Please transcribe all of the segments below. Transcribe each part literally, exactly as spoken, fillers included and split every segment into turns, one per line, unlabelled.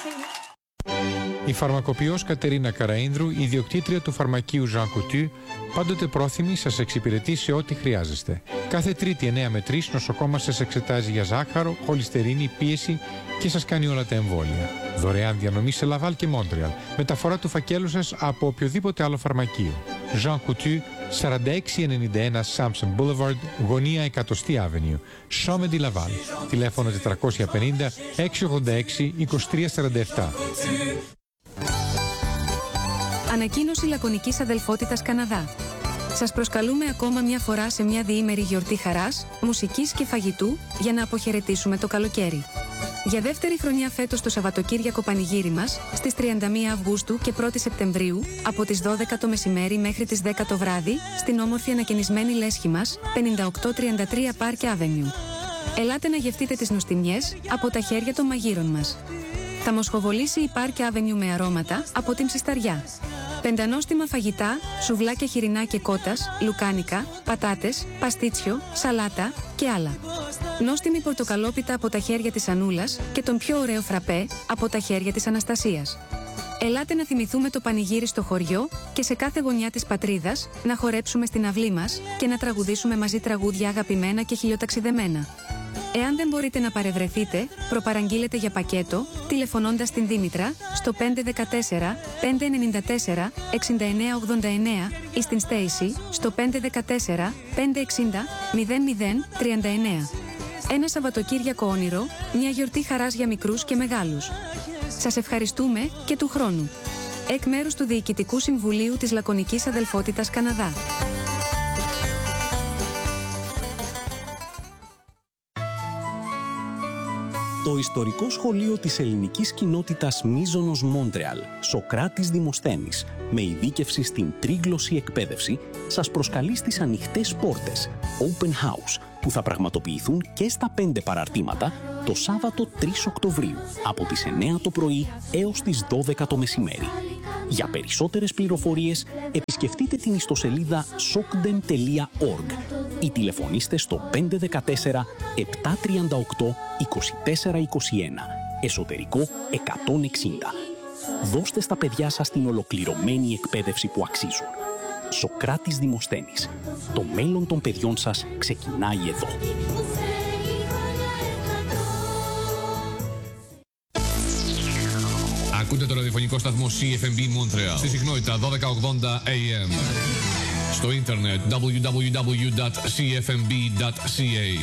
Η φαρμακοποιός Κατερίνα Καραΐνδρου, ιδιοκτήτρια του φαρμακείου Jean Coutu, πάντοτε πρόθυμη σας εξυπηρετεί σε ό,τι χρειάζεστε. Κάθε Τρίτη εννέα με τρεις νοσοκόμα σας εξετάζει για ζάχαρο, χολυστερίνη, πίεση και σας κάνει όλα τα εμβόλια. Δωρεάν διανομή σε Λαβάλ και Μόντρεαλ. Μεταφορά του φακέλου σας από οποιοδήποτε άλλο φαρμακείο. Jean Coutu, σαράντα έξι ενενήντα ένα Samson Boulevard, γωνία εκατοστή Avenue, Chaumet Λαβάλ. Τηλέφωνο τετρακόσια πενήντα έξι ογδόντα έξι είκοσι τρία σαράντα επτά.
Ανακοίνωση Λακωνικής Αδελφότητας Καναδά. Σας προσκαλούμε ακόμα μια φορά σε μια διήμερη γιορτή χαράς, μουσικής και φαγητού για να αποχαιρετήσουμε το καλοκαίρι. Για δεύτερη χρονιά φέτος το Σαββατοκύριακο πανηγύρι μας, στις τριάντα μία Αυγούστου και πρώτη Σεπτεμβρίου, από τις δώδεκα το μεσημέρι μέχρι τις δέκα το βράδυ, στην όμορφη ανακαινισμένη λέσχη μας, πενήντα οκτώ τριάντα τρία Park Avenue. Ελάτε να γευτείτε τις νοστιμιές από τα χέρια των μαγείρων μας. Θα μοσχοβολήσει η Park Avenue με αρώματα από την ψισταριά. Πεντανόστιμα φαγητά, σουβλάκια χοιρινά και κότας, λουκάνικα, πατάτες, παστίτσιο, σαλάτα και άλλα. Νόστιμη πορτοκαλόπιτα από τα χέρια της Ανούλας και τον πιο ωραίο φραπέ από τα χέρια της Αναστασίας. Ελάτε να θυμηθούμε το πανηγύρι στο χωριό και σε κάθε γωνιά της πατρίδας να χορέψουμε στην αυλή μας και να τραγουδήσουμε μαζί τραγούδια αγαπημένα και χιλιοταξιδεμένα. Εάν δεν μπορείτε να παρευρεθείτε, προπαραγγείλετε για πακέτο, τηλεφωνώντας την Δήμητρα στο πέντε ένα τέσσερα πέντε εννιά τέσσερα εξήντα εννέα ογδόντα εννέα ή στην Στέισι στο πέντε ένα τέσσερα πέντε εξήντα μηδέν μηδέν τριάντα εννέα. Ένα Σαββατοκύριακο όνειρο, μια γιορτή χαράς για μικρούς και μεγάλους. Σας ευχαριστούμε και του χρόνου. Εκ μέρους του Διοικητικού Συμβουλίου της Λακωνικής Αδελφότητας Καναδά.
Το ιστορικό σχολείο της ελληνικής κοινότητας Μίζωνος Μόντρεαλ, Σοκράτης Δημοσθένης, με ειδίκευση στην τρίγλωση εκπαίδευση, σας προσκαλεί στις ανοιχτές πόρτες Open House, που θα πραγματοποιηθούν και στα πέντε παραρτήματα το Σάββατο τρεις Οκτωβρίου, από τις εννέα το πρωί έως τις δώδεκα το μεσημέρι. Για περισσότερες πληροφορίες, επισκεφτείτε την ιστοσελίδα sokdem τελεία org ή τηλεφωνήστε στο πέντε ένα τέσσερα επτά τρία οκτώ είκοσι τέσσερα είκοσι ένα, εσωτερικό εκατόν εξήντα. Δώστε στα παιδιά σας την ολοκληρωμένη εκπαίδευση που αξίζουν. Σοκράτης Δημοσθένης. Το μέλλον των παιδιών σας ξεκινάει εδώ.
Ακούτε το ραδιοφωνικό σταθμό σι εφ εμ μπι Montreal στη συχνότητα δώδεκα ογδόντα έι εμ. Στο ίντερνετ double-u double-u double-u τελεία σι εφ εμ μπι τελεία σι έι.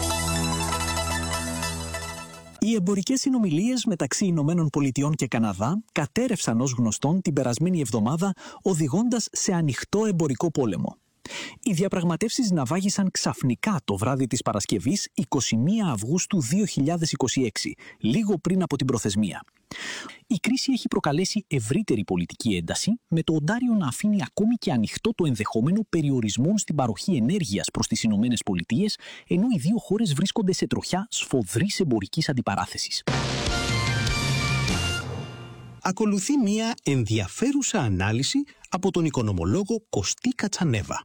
Οι εμπορικές συνομιλίες μεταξύ Ηνωμένων Πολιτειών και Καναδά κατέρευσαν ως γνωστόν την περασμένη εβδομάδα, οδηγώντας σε ανοιχτό εμπορικό πόλεμο. Οι διαπραγματεύσεις ναυάγησαν ξαφνικά το βράδυ της Παρασκευής εικοστή πρώτη Αυγούστου δύο χιλιάδες είκοσι έξι, λίγο πριν από την προθεσμία. Η κρίση έχει προκαλέσει ευρύτερη πολιτική ένταση, με το Οντάριο να αφήνει ακόμη και ανοιχτό το ενδεχόμενο περιορισμών στην παροχή ενέργειας προς τις Ηνωμένες Πολιτείες, ενώ οι δύο χώρες βρίσκονται σε τροχιά σφοδρής εμπορικής αντιπαράθεσης.
Ακολουθεί μία ενδιαφέρουσα ανάλυση από τον οικονομολόγο Κωστή Κατσανέβα.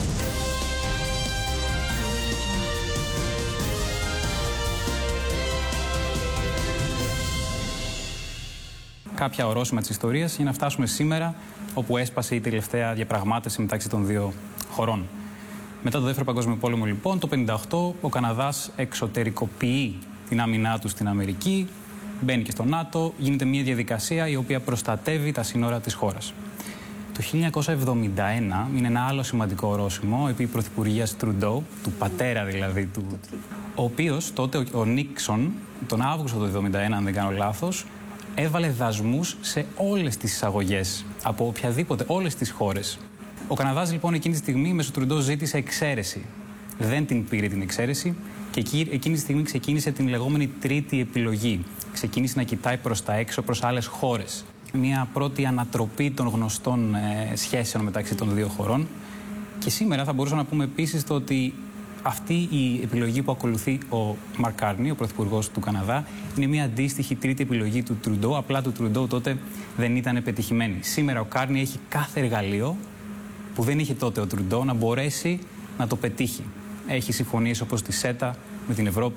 Κάποια ορόσημα της ιστορίας για να φτάσουμε σήμερα, όπου έσπασε η τελευταία διαπραγμάτευση μεταξύ των δύο χωρών. Μετά το Δεύτερο Παγκόσμιο Πόλεμο, λοιπόν, το χίλια εννιακόσια πενήντα οκτώ, ο Καναδάς εξωτερικοποιεί την άμυνά του στην Αμερική, μπαίνει και στο ΝΑΤΟ, γίνεται μια διαδικασία η οποία προστατεύει τα σύνορα της χώρας. Το χίλια εννιακόσια εβδομήντα ένα είναι ένα άλλο σημαντικό ορόσημο επί πρωθυπουργίας Τρουντό, του πατέρα δηλαδή του, ο οποίος τότε ο Νίξον, τον Αύγουστο του εβδομήντα ένα, αν δεν κάνω λάθος, έβαλε δασμούς σε όλες τις εισαγωγές από οποιαδήποτε, όλες τις χώρες. Ο Καναδάς λοιπόν εκείνη τη στιγμή μέσω Τρουντό ζήτησε εξαίρεση. Δεν την πήρε την εξαίρεση και εκείνη τη στιγμή ξεκίνησε την λεγόμενη τρίτη επιλογή. Ξεκίνησε να κοιτάει προς τα έξω, προς άλλες χώρες. Μια πρώτη ανατροπή των γνωστών ε, σχέσεων μεταξύ των δύο χωρών. Και σήμερα θα μπορούσαμε να πούμε επίσης το ότι αυτή η επιλογή που ακολουθεί ο Μαρκ Κάρνι, ο πρωθυπουργός του Καναδά, είναι μια αντίστοιχη τρίτη επιλογή του Τρουντό. Απλά του Τρουντό τότε δεν ήταν πετυχημένη. Σήμερα ο Κάρνι έχει κάθε εργαλείο που δεν είχε τότε ο Τρουντό να μπορέσει να το πετύχει. Έχει συμφωνίες όπως τη ΣΕΤΑ με την Ευρώπη,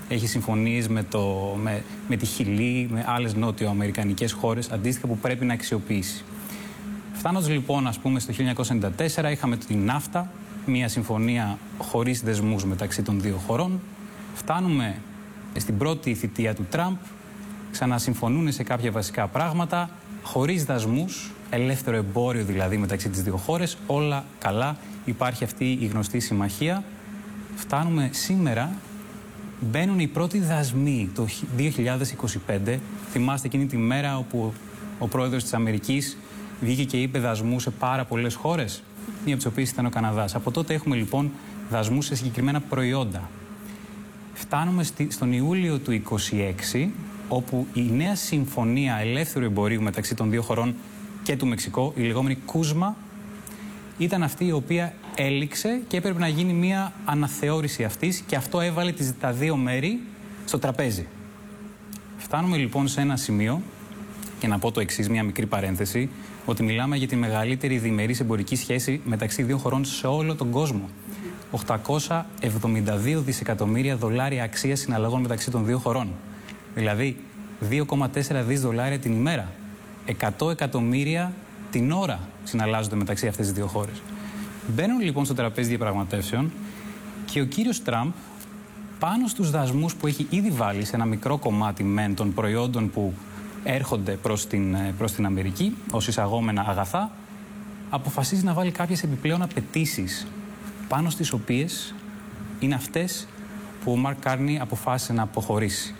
έχει συμφωνίες με, το, με, με τη Χιλή, με άλλες νότιο-αμερικανικές χώρες αντίστοιχα που πρέπει να αξιοποιήσει. Φτάνοντας λοιπόν, ας πούμε, στο χίλια εννιακόσια ενενήντα τέσσερα είχαμε την ναύτα, μια συμφωνία χωρίς δεσμούς μεταξύ των δύο χωρών. Φτάνουμε στην πρώτη θητεία του Τραμπ, ξανασυμφωνούν σε κάποια βασικά πράγματα, χωρίς δασμούς, ελεύθερο εμπόριο δηλαδή μεταξύ τις δύο χώρες, όλα καλά, υπάρχει αυτή η γνωστή συμμαχία. Φτάνουμε σήμερα, μπαίνουν οι πρώτοι δασμοί το δύο χιλιάδες είκοσι πέντε, θυμάστε εκείνη τη μέρα όπου ο πρόεδρος της Αμερικής βγήκε και είπε δασμού σε πάρα πολλές χώρες, μία από τις οποίες ήταν ο Καναδάς. Από τότε έχουμε λοιπόν δασμούς σε συγκεκριμένα προϊόντα. Φτάνουμε στη, στον Ιούλιο του είκοσι έξι, όπου η νέα συμφωνία ελεύθερου εμπορίου μεταξύ των δύο χωρών και του Μεξικό, η λεγόμενη Κούσμα, ήταν αυτή η οποία έληξε και έπρεπε να γίνει μια αναθεώρηση αυτής και αυτό έβαλε τις, τα δύο μέρη στο τραπέζι. Φτάνουμε λοιπόν σε ένα σημείο, και να πω το εξής, μια μικρή παρένθεση, ότι μιλάμε για τη μεγαλύτερη διμερής εμπορική σχέση μεταξύ δύο χωρών σε όλο τον κόσμο. οκτακόσια εβδομήντα δύο δισεκατομμύρια δολάρια αξία συναλλαγών μεταξύ των δύο χωρών. Δηλαδή δύο κόμμα τέσσερα δις δολάρια την ημέρα. εκατό εκατομμύρια την ώρα συναλλάζονται μεταξύ αυτές τις δύο χώρες. Μπαίνουν λοιπόν στο τραπέζι διαπραγματεύσεων και ο κύριος Τραμπ, πάνω στους δασμούς που έχει ήδη βάλει σε ένα μικρό κομμάτι μεν των προϊόντων που έρχονται προς την, προς την Αμερική ως εισαγόμενα αγαθά, αποφασίζει να βάλει κάποιες επιπλέον απαιτήσεις, πάνω στις οποίες είναι αυτές που ο Μαρκ Κάρνι αποφάσισε να αποχωρήσει.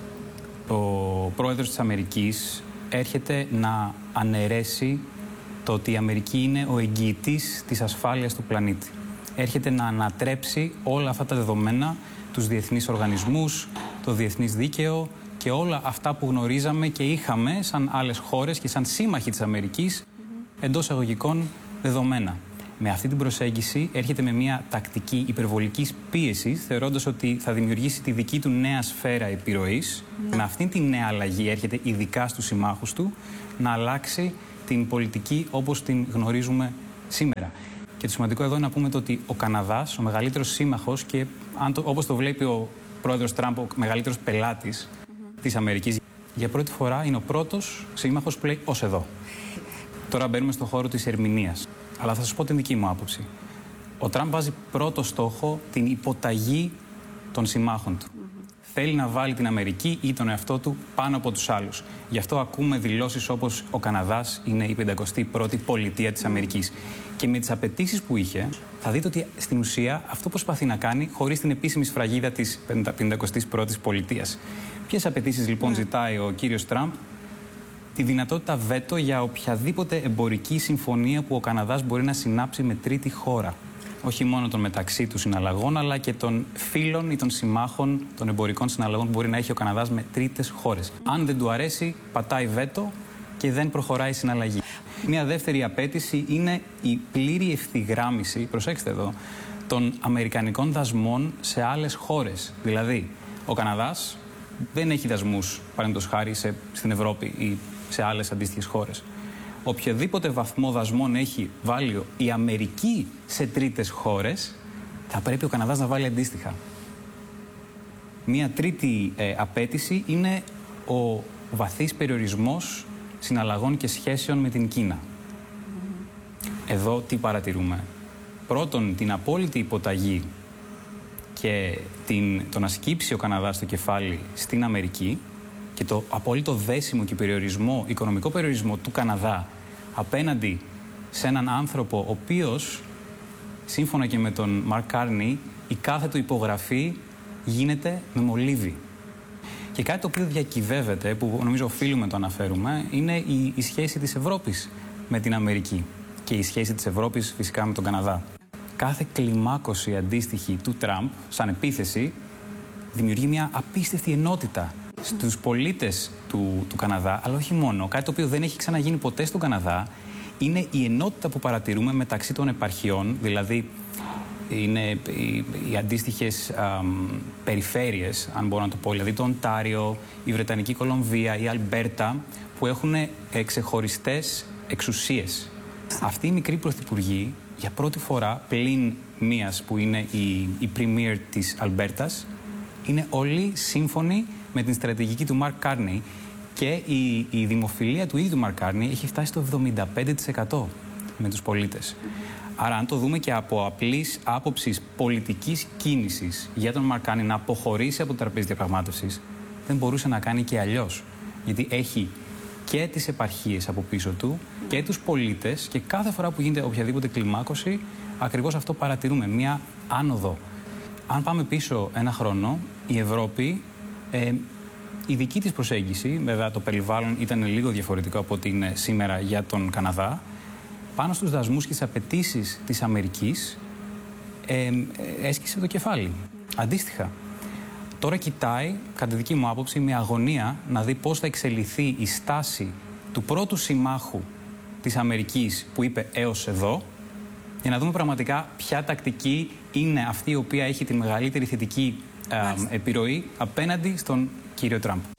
Ο πρόεδρος της Αμερικής έρχεται να αναιρέσει το ότι η Αμερική είναι ο εγγυητής της ασφάλειας του πλανήτη. Έρχεται να ανατρέψει όλα αυτά τα δεδομένα, τους διεθνείς οργανισμούς, το διεθνής δίκαιο και όλα αυτά που γνωρίζαμε και είχαμε σαν άλλες χώρες και σαν σύμμαχοι της Αμερικής εντός εισαγωγικών δεδομένα. Με αυτή την προσέγγιση έρχεται με μια τακτική υπερβολικής πίεσης, θεωρώντας ότι θα δημιουργήσει τη δική του νέα σφαίρα επιρροής. Ναι. Με αυτή τη νέα αλλαγή έρχεται ειδικά στους συμμάχους του να αλλάξει την πολιτική όπως την γνωρίζουμε σήμερα. Και το σημαντικό εδώ είναι να πούμε το ότι ο Καναδάς, ο μεγαλύτερος σύμμαχος και αν το, όπως το βλέπει ο πρόεδρος Τραμπ, ο μεγαλύτερος πελάτης mm-hmm. της Αμερικής, για πρώτη φορά είναι ο πρώτος σύμμαχος που λέει ως εδώ. Τώρα μπαίνουμε στον χώρο της ερμηνείας. Αλλά θα σας πω την δική μου άποψη. Ο Τραμπ βάζει πρώτο στόχο την υποταγή των συμμάχων του. Mm-hmm. Θέλει να βάλει την Αμερική ή τον εαυτό του πάνω από τους άλλους. Γι' αυτό ακούμε δηλώσεις όπως ο Καναδάς είναι η πεντακοστή πρώτη πολιτεία της Αμερικής. Mm-hmm. Και με τις απαιτήσεις που είχε, θα δείτε ότι στην ουσία αυτό προσπαθεί να κάνει χωρίς την επίσημη σφραγίδα της πεντακοστής πρώτης πολιτείας. Ποιες απαιτήσεις λοιπόν mm-hmm. ζητάει ο κύριος Τραμπ? Τη δυνατότητα βέτο για οποιαδήποτε εμπορική συμφωνία που ο Καναδάς μπορεί να συνάψει με τρίτη χώρα. Όχι μόνο των μεταξύ του συναλλαγών, αλλά και των φίλων ή των συμμάχων των εμπορικών συναλλαγών που μπορεί να έχει ο Καναδάς με τρίτες χώρες. Αν δεν του αρέσει, πατάει βέτο και δεν προχωράει η συναλλαγή. Μια δεύτερη απέτηση είναι η πλήρη ευθυγράμμιση, προσέξτε εδώ, των αμερικανικών δασμών σε άλλες χώρες. Δηλαδή, ο Καναδάς δεν έχει δασμούς, παραδείγματος χάρη, σε, στην Ευρώπη ή σε άλλες αντίστοιχες χώρες. Οποιοδήποτε βαθμό δασμών έχει βάλει η Αμερική σε τρίτες χώρες, θα πρέπει ο Καναδάς να βάλει αντίστοιχα. Μία τρίτη ε, απέτηση είναι ο βαθύς περιορισμός συναλλαγών και σχέσεων με την Κίνα. Εδώ τι παρατηρούμε? Πρώτον, την απόλυτη υποταγή και την, το να σκύψει ο Καναδάς το κεφάλι στην Αμερική και το απόλυτο δέσιμο και περιορισμό, οικονομικό περιορισμό του Καναδά απέναντι σε έναν άνθρωπο ο οποίος, σύμφωνα και με τον Μαρκ Κάρνι, η κάθε του υπογραφή γίνεται με μολύβι. Και κάτι το οποίο διακυβεύεται, που νομίζω οφείλουμε να το αναφέρουμε, είναι η, η σχέση της Ευρώπης με την Αμερική και η σχέση της Ευρώπης φυσικά με τον Καναδά. Κάθε κλιμάκωση αντίστοιχη του Τραμπ, σαν επίθεση, δημιουργεί μια απίστευτη ενότητα στους πολίτες του, του Καναδά, αλλά όχι μόνο. Κάτι το οποίο δεν έχει ξαναγίνει ποτέ στον Καναδά είναι η ενότητα που παρατηρούμε μεταξύ των επαρχιών, δηλαδή είναι οι, οι αντίστοιχες α, περιφέρειες, αν μπορώ να το πω, δηλαδή το Οντάριο, η Βρετανική Κολομβία, η Αλμπέρτα, που έχουν ξεχωριστές εξουσίες. Αυτή η μικρή πρωθυπουργή, για πρώτη φορά, πλην μίας που είναι η, η Premier της Αλμπέρτας, είναι όλοι σύμφωνοι με την στρατηγική του Μαρκ Κάρνεϊ και η, η δημοφιλία του ίδιου του Μαρκ Κάρνεϊ έχει φτάσει στο εβδομήντα πέντε τοις εκατό με τους πολίτες. Άρα, αν το δούμε και από απλής άποψης πολιτικής κίνησης για τον Μαρκ Κάρνεϊ να αποχωρήσει από το τραπέζι διαπραγμάτευσης, δεν μπορούσε να κάνει και αλλιώς. Γιατί έχει και τις επαρχίες από πίσω του και τους πολίτες και κάθε φορά που γίνεται οποιαδήποτε κλιμάκωση, ακριβώς αυτό παρατηρούμε, μία άνοδο. Αν πάμε πίσω ένα χρόνο, η Ευρώπη, ε, η δική της προσέγγιση, βέβαια το περιβάλλον ήταν λίγο διαφορετικό από ό,τι είναι σήμερα για τον Καναδά, πάνω στους δασμούς και τις απαιτήσεις της Αμερικής, ε, έσκησε το κεφάλι. Αντίστοιχα, τώρα κοιτάει, κατά τη δική μου άποψη, με αγωνία να δει πώς θα εξελιχθεί η στάση του πρώτου συμμάχου της Αμερικής που είπε έως εδώ, για να δούμε πραγματικά ποια τακτική είναι αυτή η οποία έχει τη μεγαλύτερη θετική ε, επιρροή απέναντι στον κύριο Τραμπ.